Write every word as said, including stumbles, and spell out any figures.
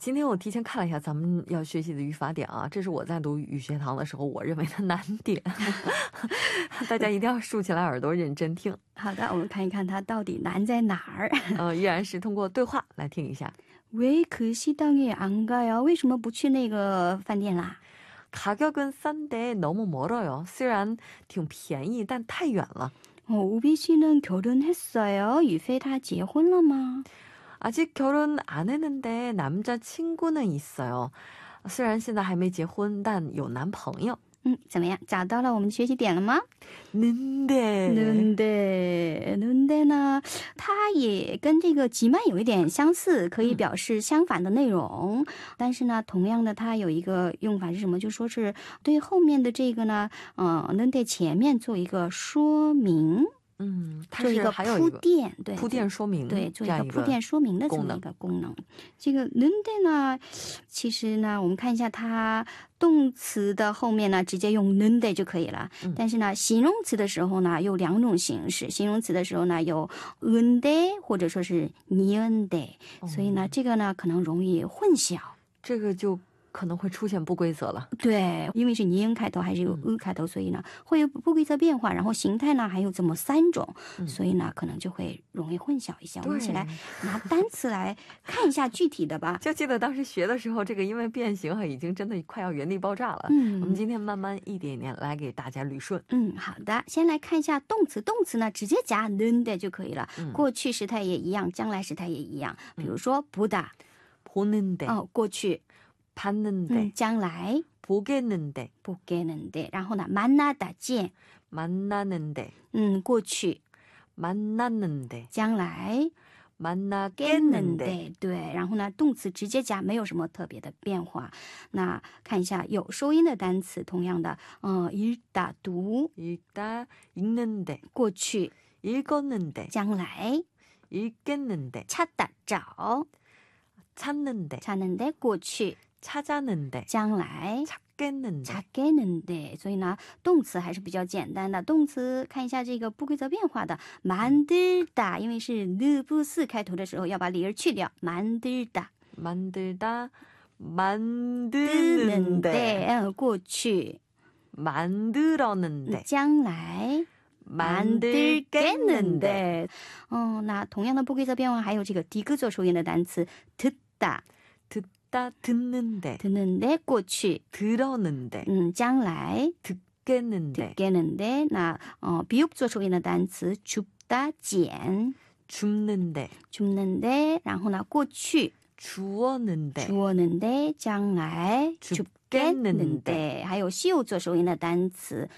今天我提前看了一下咱们要学习的语法点啊，这是我在读语学堂的时候我认为的难点。大家一定要竖起来耳朵认真听。 好的，我们看一看它到底难在哪儿。 呃，依然是通过对话来听一下。 왜 그 시장에 안 가요? 为什么不去那个饭店啦？ 가격은 싼데 너무 멀어요. 虽然挺便宜但太远了。 어, 우비 씨는 결혼했어요? 유페 다 结婚了吗? 아직 결혼 안 했는데 남자친구는 있어요. 虽然现在还没结婚但有男朋友。 嗯，怎么样？找到了我们的学习点了吗？ 는데 는데 는데呢，它也跟这个吉曼有一点相似，可以表示相反的内容。但是呢，同样的它有一个用法是什么？就说是对后面的这个呢，嗯 는데前面做一个说明。 嗯，它做一个是还有一个铺垫，对， 铺垫说明， 对，做一个这样一个铺垫说明的这么一个功能。这个 는데呢，其实呢，我们看一下它动词的后面呢，直接用 는데就可以了。但是呢，形容词的时候呢，有两种形式。形容词的时候呢，有 은데或者说是 니은데，所以呢，这个呢可能容易混淆。 这个就可能会出现不规则了。 对，因为是니은开头还是有 으开头，所以呢会有不规则变化，然后形态呢还有这么三种，所以呢可能就会容易混淆一些。我们一起来拿单词来看一下具体的吧。 就记得当时学的时候，这个因为变形已经真的快要原地爆炸了。 嗯， 我们今天慢慢一点一点来给大家捋顺。 嗯，好的，先来看一下动词，动词呢直接加 는데就可以了。过去时态也一样，将来时态也一样。比如说보다， 보는데， 哦，过去。 봤는데， 嗯，将来 보겠는데， 보겠는데， 然后呢 만나다 见 만나는데， 嗯，过去 만났는데， 将来 만나겠는데， 对，然后呢动词直接加，没有什么特别的变化。那看一下有收音的单词，同样的，嗯 읽다 读 읽다 읽는데， 过去 읽었는데， 将来 읽겠는데， 찾다 找 찾는데， 찾는데 过去 찾았는데， 将来 찾겠는데， 찾겠는데， 所以呢动词还是比较简单的。动词看一下这个不规则变化的 만들다， 因为是 느不四开头的时候要把里儿去掉 만들다， 만들다 만드는데， 嗯，过去 만들었는데， 将来 만들겠는데。 哦，那同样的不规则变化还有这个디귿做首音的单词 듣다， 듣다 듣는데， 듣는데 过去 들었는데， 嗯，将来 듣겠는데， 듣겠는데。 那어 비읍做首音的单词 줍다 捡 줍는데， 줍는데， 然后呢过去 주었는데， 주었는데 将来 줍겠는데， 줍겠는데。 还有시옷做首音的单词